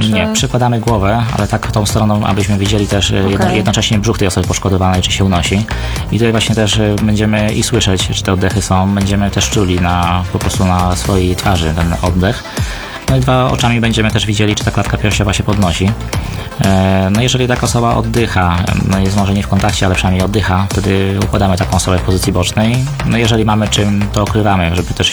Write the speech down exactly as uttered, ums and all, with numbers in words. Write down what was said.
Czy... Nie, przykładamy głowę, ale tak tą stroną, abyśmy widzieli też okay. jedno, jednocześnie brzuch tej osoby poszkodowanej, czy się unosi. I tutaj właśnie też będziemy i słyszeć, czy te oddechy są, będziemy też czuli na, po prostu na swojej twarzy ten oddech. No i dwa oczami będziemy też widzieli, czy ta klatka piersiowa się podnosi. No jeżeli taka osoba oddycha, no jest może nie w kontakcie, ale przynajmniej oddycha, wtedy układamy taką osobę w pozycji bocznej. No jeżeli mamy czym, to okrywamy, żeby też